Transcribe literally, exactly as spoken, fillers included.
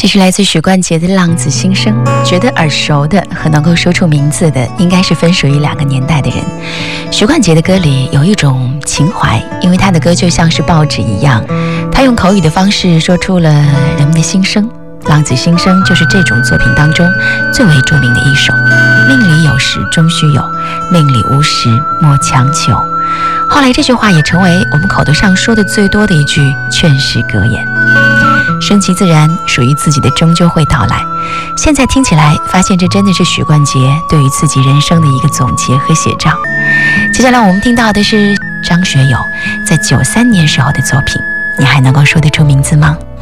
这是来自许冠杰的《浪子心声》，觉得耳熟的和能够说出名字的，应该是分属于两个年代的人。许冠杰的歌里有一种情怀，因为他的歌就像是报纸一样，他用口语的方式说出了人们的心声。《浪子心声》就是这种作品当中最为著名的一首。命里有时终须有，命里无时莫强求。后来这句话也成为我们口头上说的最多的一句劝世格言。顺其自然，属于自己的终究会到来。现在听起来，发现这真的是许冠杰对于自己人生的一个总结和写照。接下来我们听到的是张学友在九三年时候的作品，你还能够说得出名字吗？